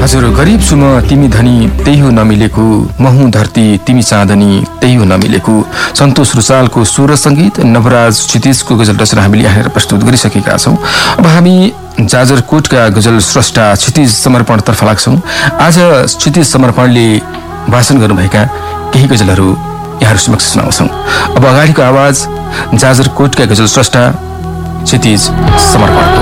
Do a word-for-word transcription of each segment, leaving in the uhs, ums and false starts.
हजुर गरिब छु म तिमी धनी त्यही हो नमिलेको, म हुँ धरती तिमी चाँदनी त्यही हो नमिलेको। सन्तोष रुचालको स्वर सङ्गीत, नवराज क्षितिजको गजल रचना हामीले यहाँनिर प्रस्तुत गरिसकेका छौँ। अब हामी जाजरकोटका गजल स्रष्टा क्षितिज समर्पणतर्फ लाग्छौँ। आज क्षितिज समर्पणले भाषण गर्नुभएका केही गजलहरू यहाँहरू समक्ष सुनाउँछौँ। अब अगाडिको आवाज जाजरकोटका गजल स्रष्टा क्षितिज समर्पणको।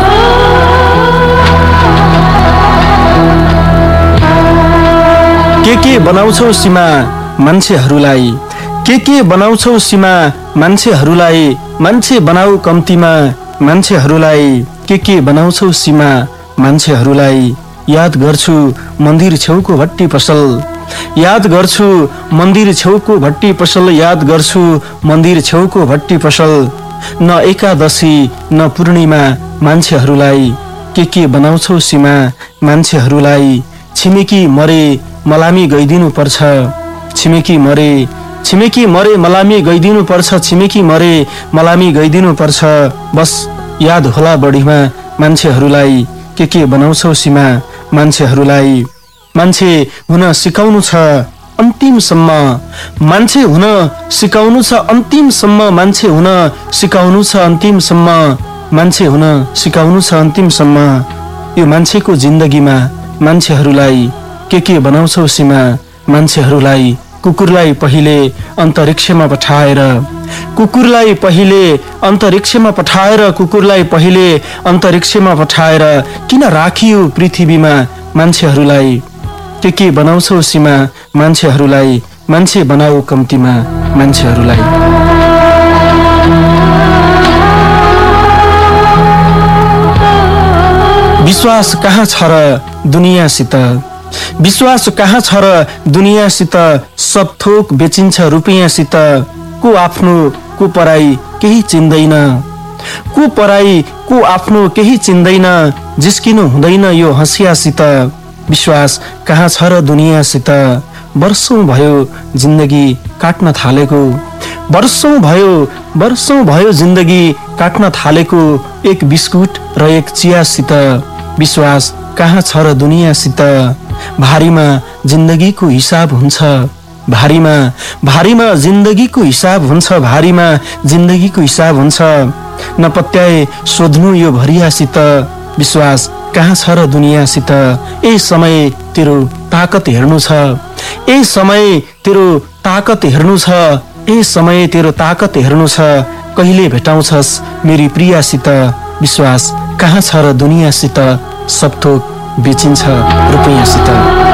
के के बनाउँछौ सीमा मान्छेहरूलाई, के के बनाउँछौ सीमा मान्छेहरूलाई, मान्छे बनाऊ कम्तीमा मान्छेहरूलाई, के के बनाउँछौ सीमा मान्छेहरूलाई। याद गर्छु मन्दिर छेउको भट्टी पसल, याद गर्छु मन्दिर छेउको भट्टी पसल, याद गर्छु मन्दिर छेउको भट्टी पसल। न एकादशी न पूर्णिमा मान्छेहरूलाई, के के बनाउँछौ सीमा मान्छेहरूलाई। छिमेकी मरे मलामी गइदिनु पर्छ, छिमेकी मरे छिमेकी मरे मलामी गइदिनु पर्छ, छिमेकी मरे मलामी गइदिनु पर्छ। बस याद होला बढीमा मान्छेहरूलाई, के के बनाउँछौ सीमा मान्छेहरूलाई। मान्छे हुन सिकाउनु छ अन्तिमसम्म, मान्छे हुन सिकाउनु छ अन्तिमसम्म, मान्छे हुन सिकाउनु छ अन्तिमसम्म, मान्छे हुन सिकाउनु छ अन्तिमसम्म। यो मान्छेको जिन्दगीमा मान्छेहरूलाई, के के बनाउँछौ सीमा मान्छेहरूलाई। कुकुरलाई पहिले अन्तरिक्षमा पठाएर, कुकुरलाई पहिले अन्तरिक्षमा पठाएर, कुकुरलाई पहिले अन्तरिक्षमा पठाएर किन राखियो पृथ्वीमा मान्छेहरूलाई। के के बनाउँछौ सीमा मान्छेहरूलाई, मान्छे बनाऊ कम्तीमा मान्छेहरूलाई। विश्वास कहाँ छ र दुनियाँसित, विश्वास कहाँ छ र दुनियाँसित। सब थोक बेचिन्छ रुपियाँसित, को आफ्नो को पराई केही चिन्दैन, को पराई को आफ्नो केही चिन्दैन, जिस्किनु हुँदैन यो हँसियासित। विश्वास कहाँ छ र दुनियाँसित। वर्षौं भयो जिन्दगी काट्न थालेको, वर्षौं भयो वर्षौं भयो जिन्दगी काट्न थालेको, एक बिस्कुट र एक चियासित। विश्वास कहाँ छ र दुनियाँसित। भारीमा जिन्दगीको हिसाब हुन्छ, भारीमा भारीमा जिन्दगीको हिसाब हुन्छ, भारीमा जिन्दगीको हिसाब हुन्छ। नपत्याए सोध्नु यो भरियासित, विश्वास कहाँ छ र दुनियाँसित। ए समय तेरो ताकत हेर्नु छ, ए समय तेरो ताकत हेर्नु छ, ए समय तेरो ताकत हेर्नु छ। कहिले भेटाउँछस् मेरी प्रियासित। विश्वास कहाँ छ र दुनियाँसित। सब थोक बेचिन्छ रुपियाँसित।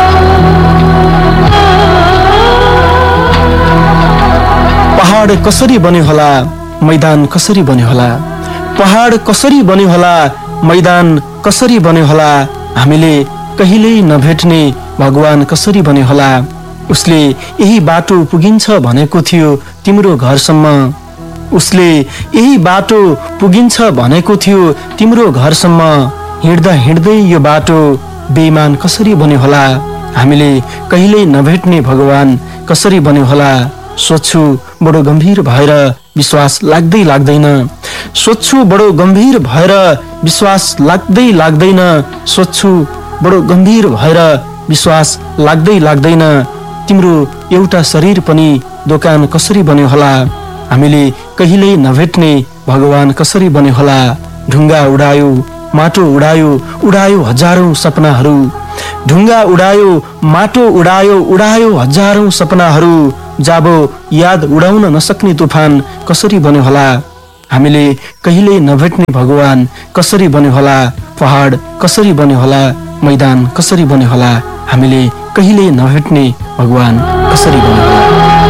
पहाड कसरी बन्यो होला, मैदान कसरी बन्यो होला, पहाड कसरी बन्यो होला, मैदान कसरी बन्यो होला। हामीले कहिल्यै नभेट्ने भगवान कसरी बन्यो होला। उसले यही बाटो पुगिन्छ भनेको थियो तिम्रो घरसम्म, उसले यही बाटो पुगिन्छ भनेको थियो तिम्रो घरसम्म। हिँड्दा हिँड्दै यो बाटो बेइमान कसरी बन्यो होला। हामीले कहिल्यै नभेट्ने भगवान कसरी बन्यो होला। सोच्छु बडो गम्भीर भएर विश्वास लाग्दै लाग्दैन, सोच्छु बडो गम्भीर भएर विश्वास लाग्दै लाग्दैन, सोच्छु बडो गम्भीर भएर विश्वास लाग्दै लाग्दैन। तिम्रो एउटा शरीर पनि दोकान कसरी बन्यो होला। हामीले कहिल्यै नभेट्ने भगवान कसरी बन्यो होला। ढुङ्गा उडायो माटो उडायो, उडायो हजारौं सपनाहरू, ढुङ्गा उडायो माटो उडायो, उडायो हजारौं सपनाहरू। जाबो याद उडाउन नसक्ने तुफान कसरी बन्यो होला। हामीले कहिल्यै नभेट्ने भगवान कसरी बन्यो होला। पहाड कसरी बन्यो होला, मैदान कसरी बन्यो होला। हामीले कहिल्यै नभेट्ने भगवान कसरी बन्यो होला।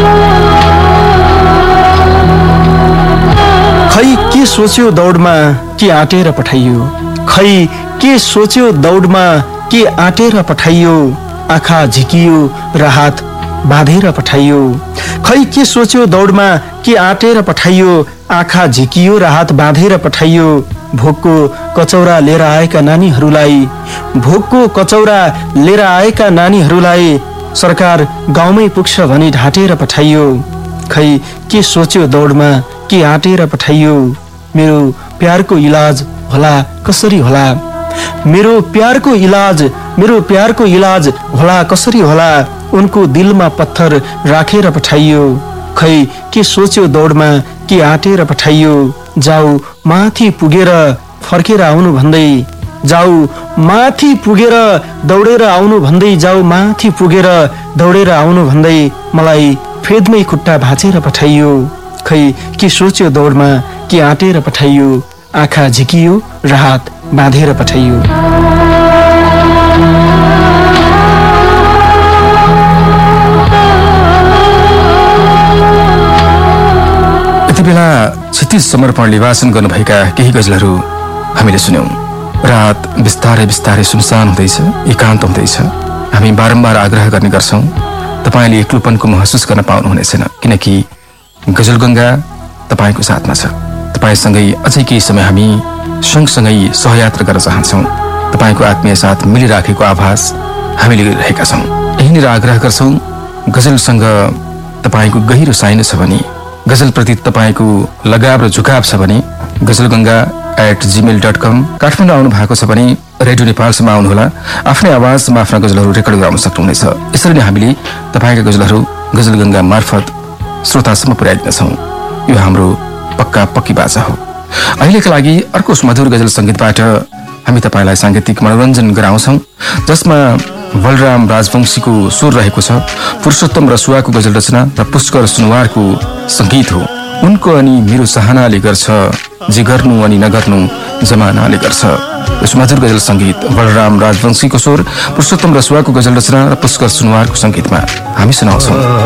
खै के सोच्यो दौडमा के आँटेर पठाइयो, खै के सोच्यो दौडमा के आँटेर पठाइयो। आँखा झिकियो र हात बाँधेर पठाइयो, खै के सोच्यो दौडमा के आँटेर पठाइयो। आँखा झिकियो र हात बाँधेर पठाइयो। भोकको कचौरा लिएर आएका नानीहरूलाई, भोकको कचौरा लिएर आएका नानीहरूलाई सरकार गाउँमै पुग्छ भनी ढाँटेर पठाइयो। खै के सोच्यो दौडमा के आँटेर पठाइयो। मेरो प्यारको इलाज होला कसरी होला, मेरो प्यारको इलाज मेरो प्यारको इलाज होला कसरी होला उनको दिलमा पत्थर राखेर पठाइयो खै के सोच्यो दौडमा के आँटेर पठाइयो जाऊ माथि पुगेर फर्केर आउनु भन्दै जाऊ माथि पुगेर दौडेर आउनु भन्दै जाऊ माथि पुगेर दौडेर आउनु भन्दै मलाई फेदमै खुट्टा भाँचेर पठाइयो खै के सोच्यो दौडमा के आँटेर पठाइयो आँखा झिकियो र हात बाँधेर पठाइयो। यति बेला क्षितिज समर्पणले वाचन गर्नुभएका केही गजलहरू हामीले सुन्यौं। रात बिस्तारै बिस्तारै सुनसान हुँदैछ, एकान्त हुँदैछ। हामी बारम्बार आग्रह गर्ने गर्छौं तपाईले एक्लोपनको महसुस गर्न पाउनुहुने छैन, किनकि गजलगंगा तपाईको साथमा छ। तपाईसँगै अझै केही समय हामी सँगसँगै सहयात्रा गर्न चाहन्छौं। तपाईको आत्मीय साथ मिलिराखेको आभास हामीले गरिरहेका छौं। यहीँनिर आग्रह गर्छौं गजलसँग तपाईको गहिरो साइनो छ भने, गजलप्रति तपाईको लगाव र झुकाव छ भने गजलगंगा एट जीमेल डट कम काठमाडौँ आउनु भएको छ भने रेडियो नेपालसम्म आउनुहोला। आफ्नै आवाजमा आफ्ना गजलहरू रेकर्ड गराउन सक्नुहुनेछ। यसरी नै हामीले तपाईका गजलहरू गजलगंगा मार्फत श्रोतासम्म पुर्याइदिनेछौँ। यो हाम्रो पक्का पक्की बाचा हो। अहिलेका लागि अर्को सुमधुर गजल संगीतबाट हामी तपाईलाई सांगीतिक मनोरञ्जन गराउँछौं, जसमा बलराम राजवंशीको स्वर रहेको छ। पुरुषोत्तम रसुवाको गजल रचना र पुष्कर सुनवारको संगीत हो। उनको अनि मेरो चाहनाले गर्छ, जे गर्नु अनि नगर्नु जमानाले गर्छ। यस मधुर गजल संगीत बलराम राजवंशीको स्वर, पुरुषोत्तम रसुवाको गजल रचना र पुष्कर सुनवारको संगीतमा हामी सुनाउँछौं।